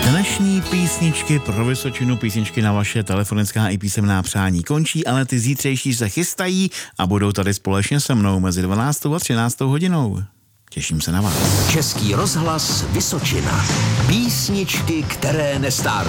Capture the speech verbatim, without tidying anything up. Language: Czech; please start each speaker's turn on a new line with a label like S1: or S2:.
S1: Dnešní písničky pro Vysočinu, písničky na vaše telefonická i písemná přání končí, ale ty zítřejší se chystají a budou tady společně se mnou mezi dvanáctou a třináctou hodinou. Těším se na vás.
S2: Český rozhlas Vysočina. Písničky, které nestárnou.